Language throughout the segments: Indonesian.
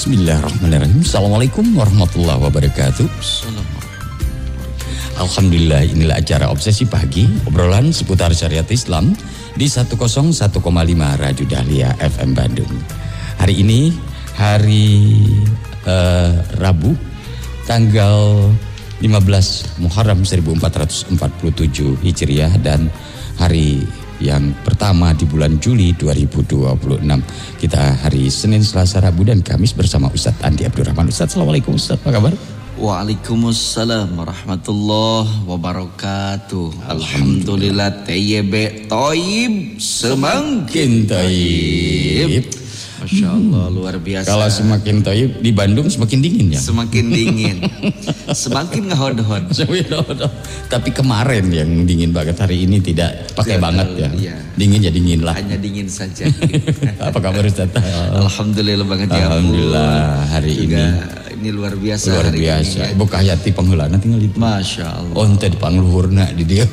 Bismillahirrahmanirrahim. Assalamualaikum warahmatullahi wabarakatuh. Alhamdulillah, inilah acara Obsesi Pagi, obrolan seputar syariat Islam di 101,5 Radio Dahlia FM Bandung. Hari ini hari Rabu tanggal 15 Muharram 1447 Hijriah dan hari yang pertama di bulan Juli 2026. Kita hari Senin, Selasa, Rabu dan Kamis bersama Ustadz Andi Abdurrahman. Ustadz, Assalamualaikum Ustadz, apa kabar? Waalaikumsalam warahmatullahi wabarakatuh. Alhamdulillah tayyib toyib semakin toyib. Masya Allah, luar biasa. Kalau semakin toyib di Bandung semakin dingin ya? Semakin dingin. Semakin ngehod-hod. Tapi kemarin yang dingin banget, hari ini tidak pakai banget ya. Iya. Dingin ya dingin lah. Hanya dingin saja. Apa kabar Ustaz? Alhamdulillah banget ya. Alhamdulillah hari ini luar biasa. Luar biasa. Ibu Kahyati Panghulana tinggal itu. Masya Allah. Onte di Pangluhurna di dia.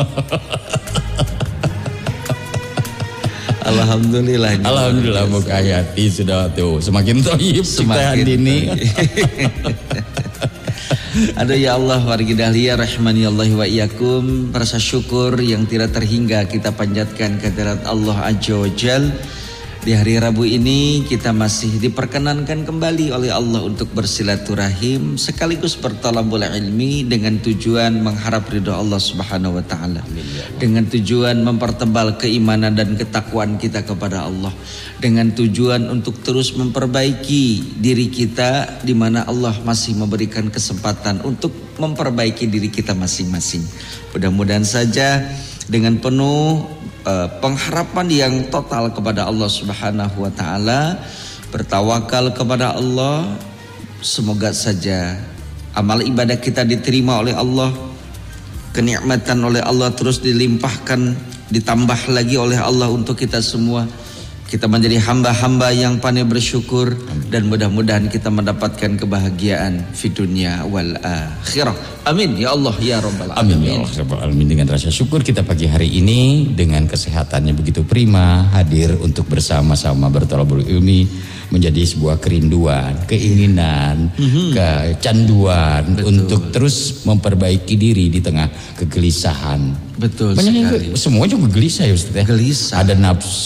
Alhamdulillah. Alhamdulillah Bu Kahyati sudah tuh semakin toyib semakin dini. Aduh ya Allah, wargi Dahlia rahmani Allah wa iyyakum. Rasa syukur yang tidak terhingga kita panjatkan kehadirat Allah Azza wa Jal. Di hari Rabu ini kita masih diperkenankan kembali oleh Allah untuk bersilaturahim sekaligus bertalabul ilmi dengan tujuan mengharap ridho Allah Subhanahu wa taala. Dengan tujuan mempertebal keimanan dan ketakwaan kita kepada Allah. Dengan tujuan untuk terus memperbaiki diri kita di mana Allah masih memberikan kesempatan untuk memperbaiki diri kita masing-masing. Mudah-mudahan saja dengan penuh pengharapan yang total kepada Allah Subhanahu wa taala, bertawakal kepada Allah, semoga saja amal ibadah kita diterima oleh Allah, kenikmatan oleh Allah terus dilimpahkan, ditambah lagi oleh Allah untuk kita semua. Kita menjadi hamba-hamba yang pandai bersyukur. Amin. Dan mudah-mudahan kita mendapatkan kebahagiaan fi dunia wal akhirah. Amin ya Allah ya Rabbal alamin. Amin ya Allah Rabbal alamin. Dengan rasa syukur kita pagi hari ini dengan kesehatannya begitu prima hadir untuk bersama-sama berthalabul ilmi, menjadi sebuah kerinduan, keinginan, kecanduan. Betul. Untuk terus memperbaiki diri di tengah kegelisahan. Betul banyak sekali. Semua juga gelisah ya Ustaz ya. Gelisah. Ada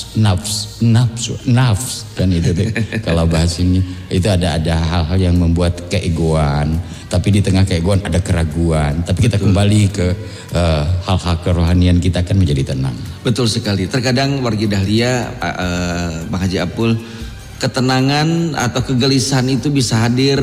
nafs kan itu tuh. Kalau bahas ini itu ada hal-hal yang membuat keegoan, tapi di tengah keegoan ada keraguan. Tapi kita kembali ke hal-hal kerohanian, kita akan menjadi tenang. Betul sekali. Terkadang wargi Dahlia, Bang Haji Apul, ketenangan atau kegelisahan itu bisa hadir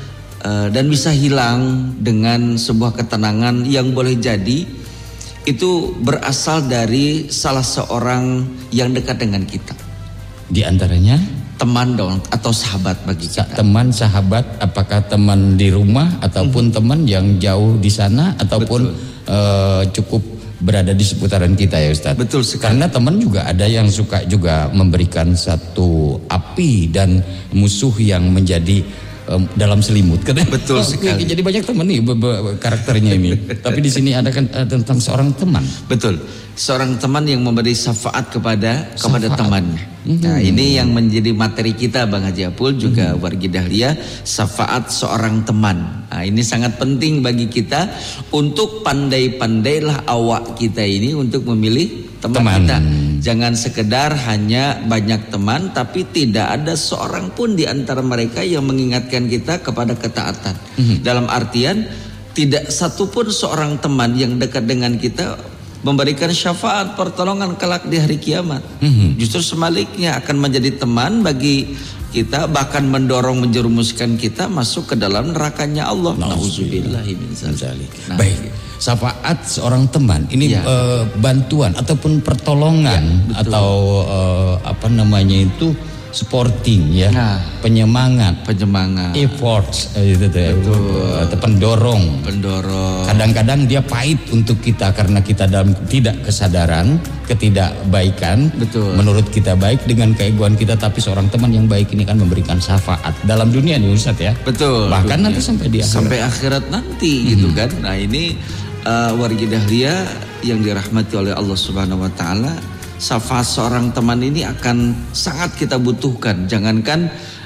dan bisa hilang dengan sebuah ketenangan yang boleh jadi itu berasal dari salah seorang yang dekat dengan kita. Di antaranya teman dong atau sahabat bagi kita. Teman, sahabat, apakah teman di rumah ataupun teman yang jauh di sana ataupun cukup berada di seputaran kita ya Ustaz. Betul sekali. Karena teman juga ada yang suka juga memberikan satu api dan musuh yang menjadi dalam selimut. Betul sekali. Jadi banyak teman nih karakternya ini. Tapi di sini ada kan tentang seorang teman. Betul. Seorang teman yang memberi syafaat kepada temannya. Nah, ini yang menjadi materi kita Bang Haji Apul juga wargi Dahlia, syafaat seorang teman. Nah, ini sangat penting bagi kita untuk pandai-pandailah awak kita ini untuk memilih teman kita. Jangan sekedar hanya banyak teman tapi tidak ada seorang pun di antara mereka yang mengingatkan kita kepada ketaatan. Dalam artian tidak satupun seorang teman yang dekat dengan kita memberikan syafaat pertolongan kelak di hari kiamat. Justru sebaliknya akan menjadi teman bagi kita, bahkan mendorong menjerumuskan kita masuk ke dalam nerakanya Allah. Nauzubillahi min dzalik. Baik. Syafaat seorang teman ini bantuan ataupun pertolongan atau apa namanya itu supporting ya, penyemangat, efforts itu atau pendorong. Kadang-kadang dia pahit untuk kita karena kita dalam tidak kesadaran, ketidakbaikan. Betul. Menurut kita baik dengan keegoan kita, tapi seorang teman yang baik ini kan memberikan syafaat dalam dunia nih Ustaz ya. Betul. Bahkan nanti sampai di akhirat. Sampai akhirat nanti gitu kan. Nah ini wargi Dahlia yang dirahmati oleh Allah Subhanahu wa taala, syafaat seorang teman ini akan sangat kita butuhkan. Jangankan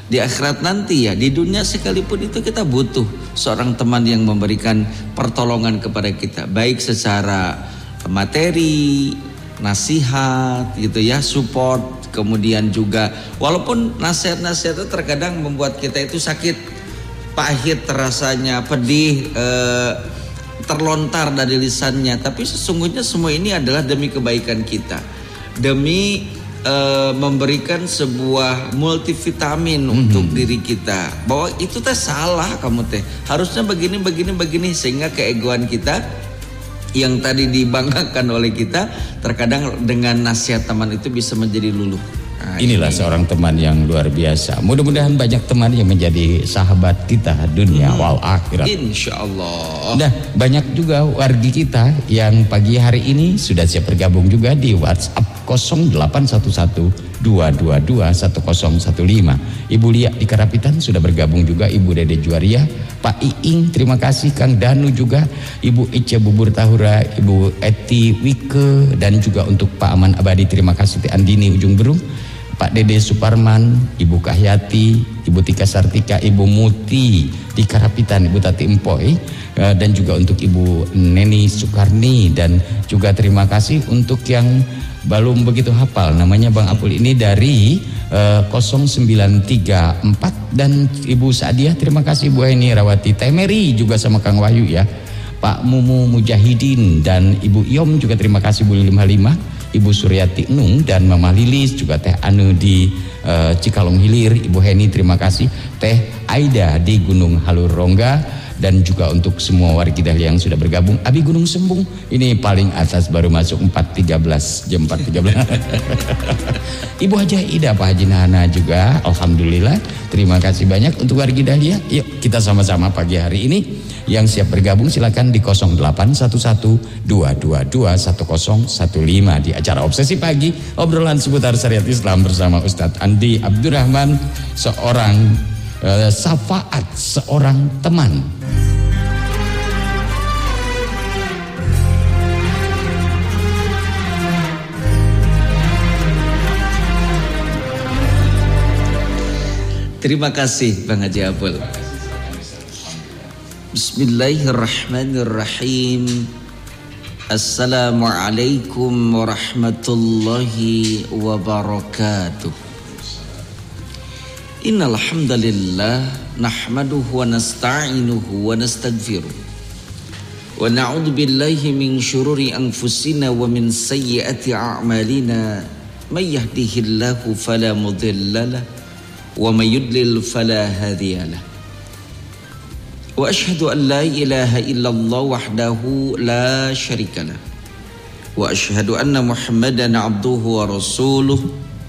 Di akhirat nanti ya, di dunia sekalipun itu kita butuh seorang teman yang memberikan pertolongan kepada kita, baik secara materi, nasihat gitu ya, support, kemudian juga walaupun nasihat-nasihat itu terkadang membuat kita itu sakit, pahit rasanya, pedih, terlontar dari lisannya, tapi sesungguhnya semua ini adalah demi kebaikan kita, demi memberikan sebuah multivitamin untuk diri kita, bahwa itu teh salah, kamu teh harusnya begini sehingga keegoan kita yang tadi dibanggakan oleh kita terkadang dengan nasihat teman itu bisa menjadi luluh. Nah, inilah seorang teman yang luar biasa. Mudah-mudahan banyak teman yang menjadi sahabat kita dunia wal akhirat. Insyaallah. Nah, banyak juga wargi kita yang pagi hari ini sudah siap bergabung juga di WhatsApp 0811-222-1015. Ibu Lia di Karapitan sudah bergabung juga, Ibu Dede Juwaria, Pak Iing, terima kasih, Kang Danu juga, Ibu Ice Bubur Tahura, Ibu Eti Wike, dan juga untuk Pak Aman Abadi, terima kasih, Teh Andini Ujung Berung, Pak Dede Suparman, Ibu Kahyati, Ibu Tika Sartika, Ibu Muti di Karapitan, Ibu Tati Empoy, dan juga untuk Ibu Neni Sukarni, dan juga terima kasih untuk yang belum begitu hafal namanya Bang Apul ini dari 0934, dan Ibu Saadiah, terima kasih Bu Heni Rawati, Temeri juga sama Kang Wahyu ya, Pak Mumu Mujahidin, dan Ibu Iom juga terima kasih, Bu Lilim Halimah, Ibu Suryati Nung, dan Mama Lilis, juga Teh Anu di Cikalong Hilir, Ibu Heni terima kasih, Teh Aida di Gunung Halur Rongga, dan juga untuk semua wargi Dahlia yang sudah bergabung. Abi Gunung Sembung ini paling atas baru masuk 4.13, jam 4.13. Ibu Haja Ida, Pak Haji Nahana juga alhamdulillah, terima kasih banyak untuk wargi Dahlia. Yuk kita sama-sama pagi hari ini yang siap bergabung silakan di 0811-222-1015 di acara Obsesi Pagi, obrolan seputar syariat Islam bersama Ustadz Andi Abdurrahman, seorang syafaat, seorang teman. Terima kasih Bang Haji Abul. Bismillahirrahmanirrahim. Assalamualaikum warahmatullahi wabarakatuh. Innal hamdalillah nahmaduhu wa nasta'inuhu wa nastaghfiruh. Wa na'udzu billahi min syururi anfusina wa min sayyiati a'malina. May yahdihillahu fala mudhillalah wa may yudlil fala hadiyalah. Wa asyhadu an la ilaha illallah wahdahu la syarikalah. Wa asyhadu anna Muhammadan abduhu wa rasuluh.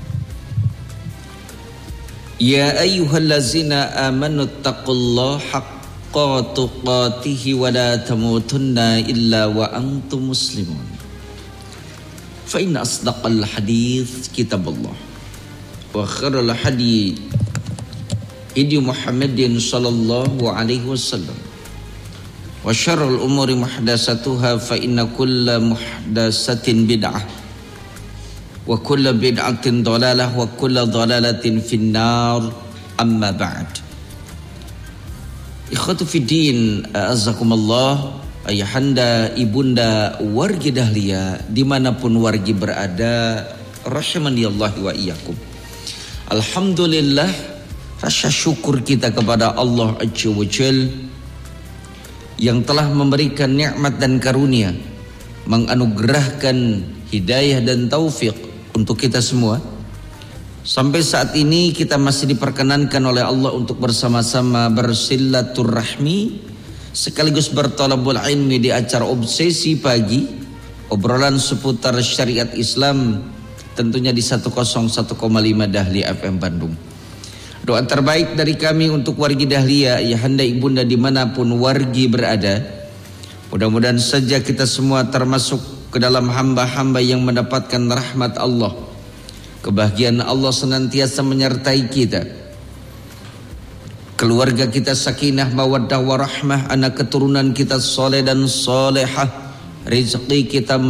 Ya ayyuhallazina amanu taqullaha haqqa tuqatih wa la tamutunna illa wa antum muslimun. Fa inna asdaqal hadits kitabullah wa khairal hadi hadi Muhammadin sallallahu alaihi wasallam wa syarrul umuri muhdatsatuha fa inna kulla muhdatsatin bid'ah wa kulla bid'atin dhalalah wa kulla dhalalatin finnar. Amma ba'd. Ikhwatu fiddin, azakumullah, ayahanda, ibunda, wargi Dahlia dimanapun wargi berada, rahimani Allah wa iyyakum. Alhamdulillah, rasa syukur kita kepada Allah Azza wa Jalla yang telah memberikan nikmat dan karunia, menganugerahkan hidayah dan taufik untuk kita semua. Sampai saat ini kita masih diperkenankan oleh Allah untuk bersama-sama bersilaturahmi sekaligus berthalabul ilmi di acara Obsesi Pagi, obrolan seputar syariat Islam, tentunya di 101,5 Dahlia FM Bandung. Doa terbaik dari kami untuk wargi Dahlia, ayahanda ibunda dimanapun wargi berada, mudah-mudahan saja kita semua termasuk ke dalam hamba-hamba yang mendapatkan rahmat Allah, kebahagiaan Allah senantiasa menyertai kita, keluarga kita sakinah mawaddah warahmah, anak keturunan kita soleh dan solehah, rezeki kita